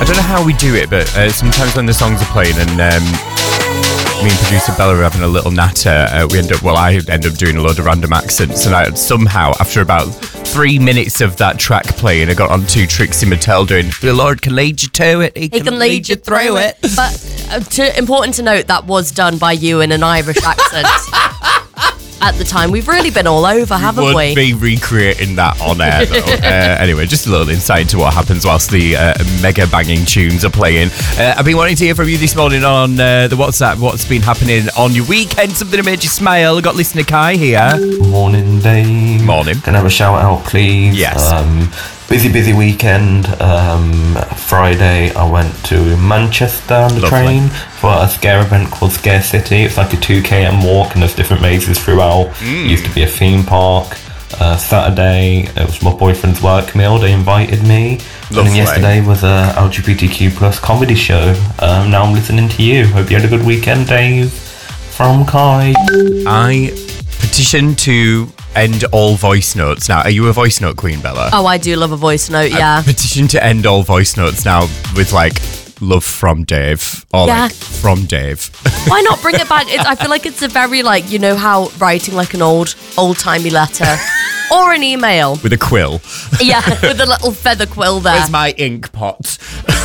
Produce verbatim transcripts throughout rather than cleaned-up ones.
I don't know how we do it, but uh, sometimes when the songs are playing and um, me and producer Bella are having a little natter, uh, we end up, well, I end up doing a load of random accents, and I somehow, after about three minutes of that track playing, I got on to Trixie Mattel doing, the Lord can lead you to it, he, He can, can lead you through it. But uh, to, important to note, that was done by you in an Irish accent. At the time, we've really been all over, haven't would we? be recreating that on air, though. uh, anyway, just a little insight into what happens whilst the uh, mega banging tunes are playing. Uh, I've been wanting to hear from you this morning on uh, the WhatsApp. What's been happening on your weekend? Something that made you smile. I've got listener Kai here. Morning, Dave. Morning. Can I have a shout out, please? Yes. Um, busy, busy weekend. Um, Friday, I went to Manchester on the Lovely. train for a scare event called Scare City. It's like a two k-m walk, and there's different mazes throughout. Mm. It used to be a theme park. Uh, Saturday, it was my boyfriend's work meal. They invited me. And Lovely. then yesterday was a L G B T Q plus comedy show. Um, now I'm listening to you. Hope you had a good weekend, Dave. From Kai. I petition to end all voice notes. Now, are you a voice note queen, Bella? Oh, I do love a voice note, yeah. I petition to end all voice notes now with like, love from Dave. Or Yeah. like, from Dave. Why not bring it back? It's, I feel like it's a very, like, you know how writing like an old, old-timey letter or an email. With a quill. Yeah, with a little feather quill there. Where's my ink pot?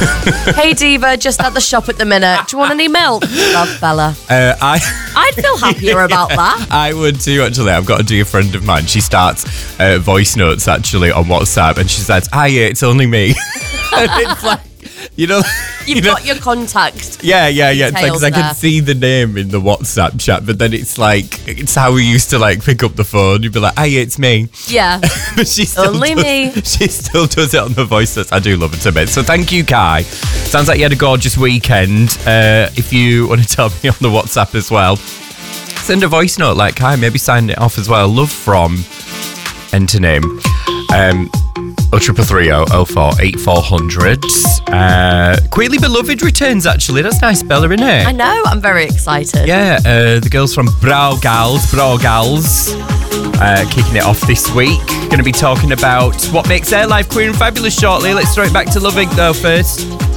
Hey, Diva, just at the shop at the minute. Do you want any milk? Love, Bella. Uh, I... I'd feel happier about that. I would too, actually. I've got a dear friend of mine. She starts uh, voice notes, actually, on WhatsApp, and she says, hi, it's only me. And it's like, you know... You've you know, got your contact. Yeah, yeah, yeah. It's like, 'cause I details can there. see the name in the WhatsApp chat, but then it's like, it's how we used to like pick up the phone. You'd be like, hey, it's me. Yeah. But she still Only does, me. She still does it on the voice notes. I do love it a bit. So thank you, Kai. Sounds like you had a gorgeous weekend. Uh, if you want to tell me on the WhatsApp as well, send a voice note like Kai, maybe sign it off as well. Love from, enter name. Um, oh triple three oh oh four eight four hundred. Uh, Queerly Beloved returns, actually. That's nice, Bella, isn't it? I know, I'm very excited. Yeah, uh, the girls from Bra Gals, Bra Gals, uh, kicking it off this week. Going to be talking about what makes their life queer and fabulous shortly. Let's throw it back to Love Incorporated though first.